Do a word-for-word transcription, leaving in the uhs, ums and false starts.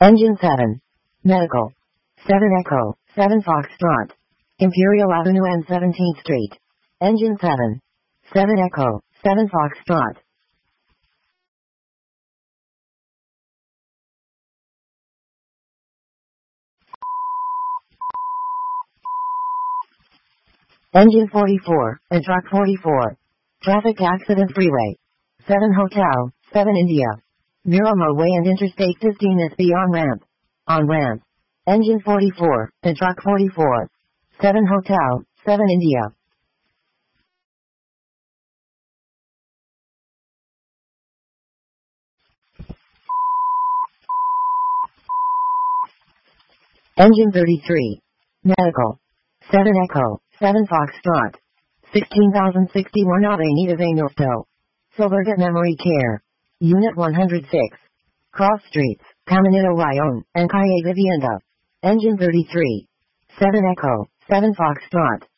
Engine seven. Medical. seven Echo, seven Foxtrot. Imperial Avenue and seventeenth Street. Engine seven. seven Echo, seven Foxtrot. Engine forty-four, and Truck forty-four. Traffic Accident Freeway. seven Hotel, seven India. Miramar Way and Interstate fifteen S B on ramp. On ramp. Engine forty-four, and Truck forty-four. seven Hotel, seven India. Engine thirty-three. Medical. seven Echo, seven Foxtrot. sixteen thousand sixty-one Avenida Vainosto. Silvergate Memory Care. Unit one hundred six. Cross Streets, Caminito Rayón, and Calle Vivienda. Engine thirty-three. seven Echo, seven Foxtrot.